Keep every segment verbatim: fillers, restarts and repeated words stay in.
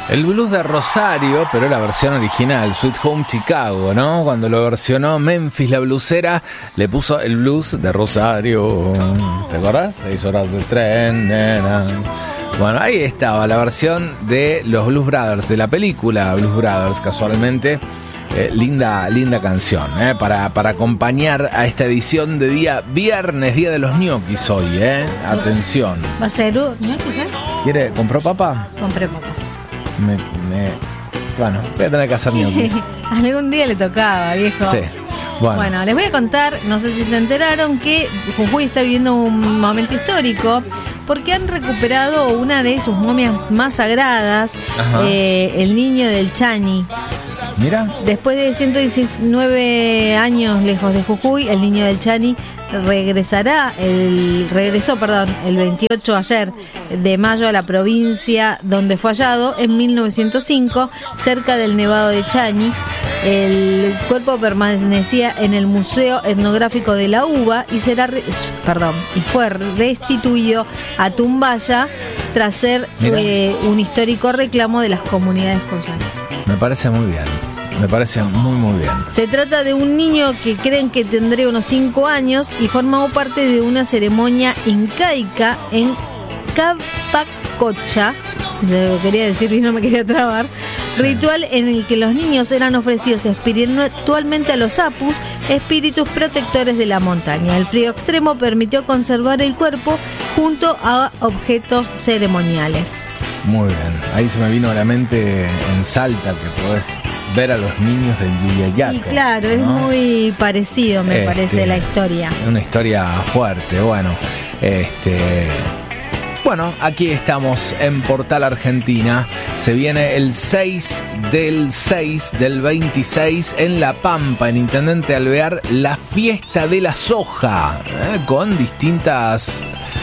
El blues de Rosario, pero la versión original, Sweet Home Chicago, ¿no? Cuando lo versionó Memphis la blusera, le puso el blues de Rosario. ¿Te acordás? Seis horas de tren, nena. Bueno, ahí estaba la versión de los Blues Brothers, de la película Blues Brothers, casualmente. Eh, linda, linda canción, ¿eh? Para, para acompañar a esta edición de día viernes, día de los ñoquis hoy, ¿eh? Atención. ¿Va a ser ñoquis, eh? ¿Quiere? ¿Compró papa? Compré papa. Me, me, bueno, voy a tener que hacer ñoquis. Algún día le tocaba, viejo. Sí. Bueno. bueno, les voy a contar, no sé si se enteraron, que Jujuy está viviendo un momento histórico porque han recuperado una de sus momias más sagradas, eh, el niño del Chani. Mira. Después de ciento diecinueve años lejos de Jujuy, el niño del Chani regresará, el, regresó, perdón, el veintiocho ayer de mayo a la provincia donde fue hallado en mil novecientos cinco, cerca del Nevado de Chani. El cuerpo permanecía en el Museo Etnográfico de la Uva y será, re, perdón, y fue restituido a Tumbaya tras ser eh, un histórico reclamo de las comunidades coyanas. Me parece muy bien. Me parece muy, muy bien. Se trata de un niño que creen que tendría unos cinco años y formó parte de una ceremonia incaica en Capacocha, lo quería decir y no me quería trabar, sí. Ritual en el que los niños eran ofrecidos espiritualmente a los apus, espíritus protectores de la montaña. El frío extremo permitió conservar el cuerpo junto a objetos ceremoniales. Muy bien, ahí se me vino a la mente en Salta que podés ver a los niños del Yuyayaca. Y claro, ¿no? Es muy parecido, me este, parece, la historia. Es una historia fuerte, bueno. Este, bueno, aquí estamos en Portal Argentina. Se viene el seis del seis del veintiséis en La Pampa, en Intendente Alvear, la fiesta de la soja, ¿eh? Con distintas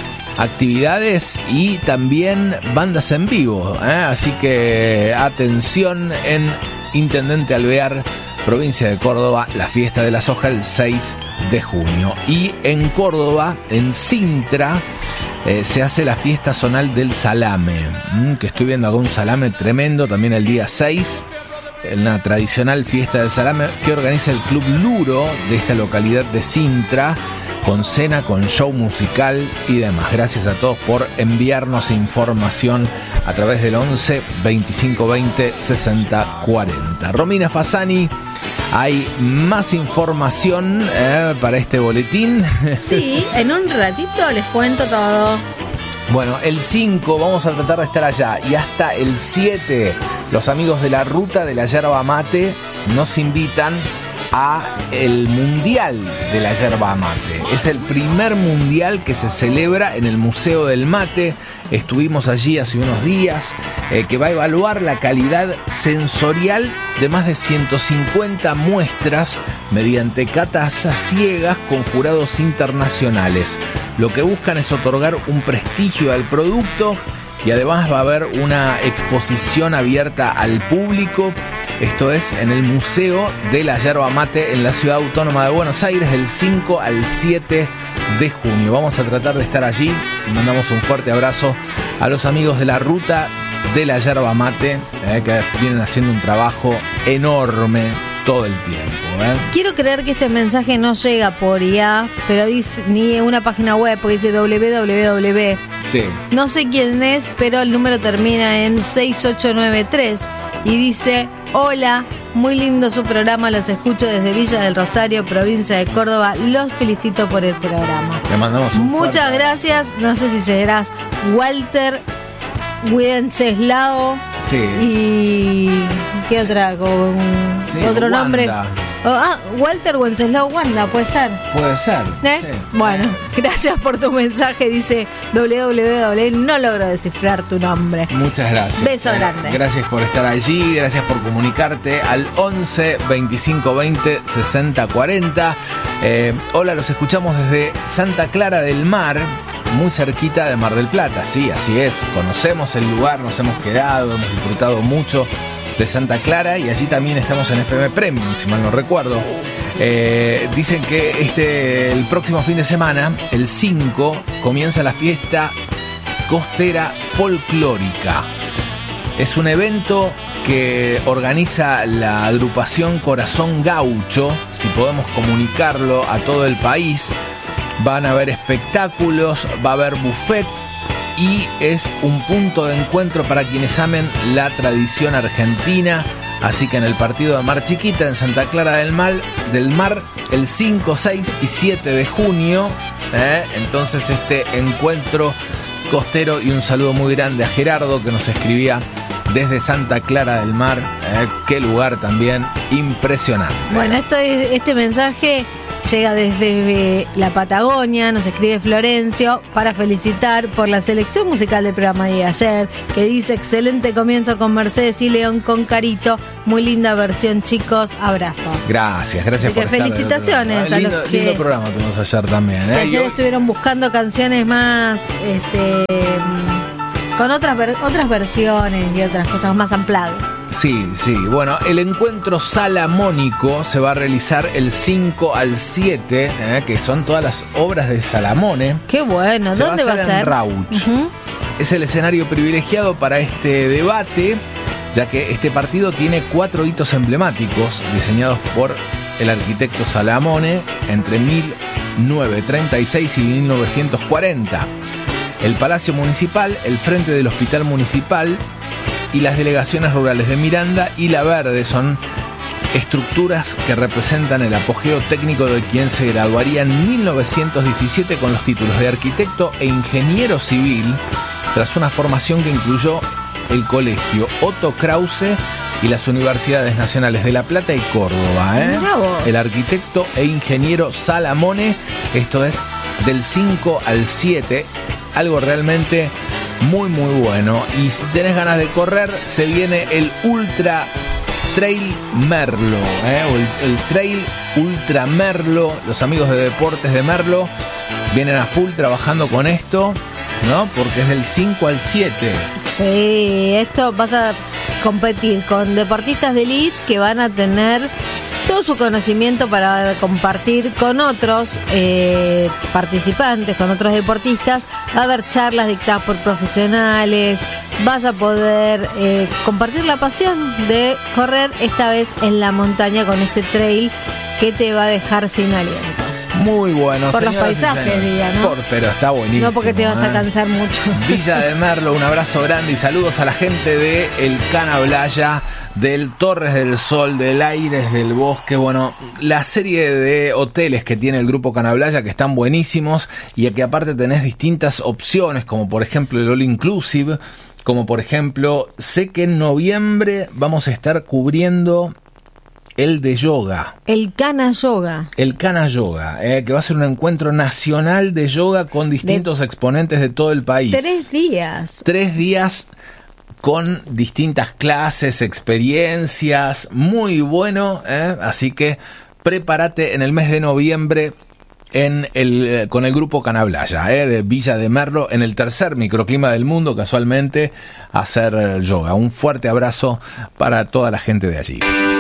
actividades y también bandas en vivo, ¿eh? Así que atención en Intendente Alvear, provincia de Córdoba, la fiesta de la soja el seis de junio. Y en Córdoba, en Sintra, eh, se hace la fiesta zonal del salame, ¿m? que estoy viendo acá un salame tremendo también el día seis. Una tradicional fiesta del salame que organiza el Club Luro de esta localidad de Sintra, con cena, con show musical y demás. Gracias a todos por enviarnos información a través del once veinticinco veinte sesenta cuarenta. Romina Fasani, hay más información eh, para este boletín. Sí, en un ratito les cuento todo. Bueno, el cinco vamos a tratar de estar allá y hasta el siete los amigos de la Ruta de la Yerba Mate nos invitan a el Mundial de la Yerba Mate. Es el primer mundial que se celebra en el Museo del Mate. Estuvimos allí hace unos días, eh, que va a evaluar la calidad sensorial de más de ciento cincuenta muestras mediante catas ciegas con jurados internacionales. Lo que buscan es otorgar un prestigio al producto y además va a haber una exposición abierta al público. Esto es en el Museo de la Yerba Mate en la Ciudad Autónoma de Buenos Aires del cinco al siete de junio. Vamos a tratar de estar allí. Mandamos un fuerte abrazo a los amigos de la Ruta de la Yerba Mate, eh, que vienen haciendo un trabajo enorme todo el tiempo. ¿eh? Quiero creer que este mensaje no llega por I A, pero dice ni una página web, porque dice doble u doble u doble u. Sí. No sé quién es, pero el número termina en seis ocho nueve tres y dice: hola, muy lindo su programa, los escucho desde Villa del Rosario, provincia de Córdoba, los felicito por el programa. Le mandamos un Muchas fuerte. gracias, no sé si serás Walter Wenceslao. Sí. Y ¿qué otra? Con Sí, otro Wanda. nombre. Oh, ah, Walter Wenceslao Wanda, puede ser. Puede ser. ¿Eh? Sí. Bueno, gracias por tu mensaje, dice doble u doble u doble u. No logro descifrar tu nombre. Muchas gracias. Beso grande. Gracias por estar allí, gracias por comunicarte al once veinticinco veinte sesenta cuarenta. Eh, hola, los escuchamos desde Santa Clara del Mar, muy cerquita de Mar del Plata. Sí, así es, conocemos el lugar, nos hemos quedado, hemos disfrutado mucho de Santa Clara y allí también estamos en F M Premium, si mal no recuerdo. Eh, dicen que este el próximo fin de semana, el cinco, comienza la fiesta costera folclórica. Es un evento que organiza la agrupación Corazón Gaucho, si podemos comunicarlo a todo el país. Van a haber espectáculos, va a haber buffet y es un punto de encuentro para quienes amen la tradición argentina. Así que en el partido de Mar Chiquita, en Santa Clara del Mar, del Mar el cinco, seis y siete de junio, ¿eh? Entonces este encuentro costero, y un saludo muy grande a Gerardo que nos escribía desde Santa Clara del Mar, ¿eh? Qué lugar también impresionante. Bueno, esto es, este mensaje llega desde la Patagonia, nos escribe Florencio para felicitar por la selección musical del programa de ayer, que dice: excelente comienzo con Mercedes y León con Carito, muy linda versión, chicos, abrazo. Gracias, gracias Así por que estar felicitaciones a lindo, los que, lindo programa tuvimos ayer también, ¿eh? que ayer hoy... estuvieron buscando canciones más este, con otras ver, otras versiones y otras cosas más ampladas. Sí, sí. Bueno, el encuentro salamónico se va a realizar el cinco al siete, ¿eh? Que son todas las obras de Salamone. Qué bueno. Se ¿Dónde va a va a ser? ser en Rauch. Uh-huh. Es el escenario privilegiado para este debate, ya que este partido tiene cuatro hitos emblemáticos diseñados por el arquitecto Salamone entre mil novecientos treinta y seis y mil novecientos cuarenta. El Palacio Municipal, el frente del Hospital Municipal y las delegaciones rurales de Miranda y La Verde son estructuras que representan el apogeo técnico de quien se graduaría en mil novecientos diecisiete con los títulos de arquitecto e ingeniero civil, tras una formación que incluyó el colegio Otto Krause y las universidades nacionales de La Plata y Córdoba, ¿eh? El arquitecto e ingeniero Salamone, esto es del cinco al siete, algo realmente muy muy bueno. Y si tenés ganas de correr, se viene el Ultra Trail Merlo, ¿eh? o el, el Trail Ultra Merlo. Los amigos de deportes de Merlo vienen a full trabajando con esto, ¿no? Porque es del cinco al siete. Sí, esto vas a competir con deportistas de elite que van a tener todo su conocimiento para compartir con otros eh, participantes, con otros deportistas. Va a haber charlas dictadas por profesionales, vas a poder eh, compartir la pasión de correr, esta vez en la montaña, con este trail que te va a dejar sin aliento. Muy bueno, por los paisajes, diga, ¿no? Por, pero está buenísimo. No porque te vas ¿eh? a cansar mucho. Villa de Merlo, un abrazo grande y saludos a la gente de El Canablaya, del Torres del Sol, del Aires del Bosque. Bueno, la serie de hoteles que tiene el grupo Canablaya, que están buenísimos y que aparte tenés distintas opciones, como por ejemplo el All Inclusive, como por ejemplo, sé que en noviembre vamos a estar cubriendo el de yoga. El Cana Yoga. El Cana Yoga, eh, que va a ser un encuentro nacional de yoga con distintos de exponentes de todo el país. Tres días. Tres días con distintas clases, experiencias, muy bueno, eh, así que prepárate en el mes de noviembre en el, con el grupo Canablaya, eh, de Villa de Merlo, en el tercer microclima del mundo, casualmente, a hacer yoga. Un fuerte abrazo para toda la gente de allí.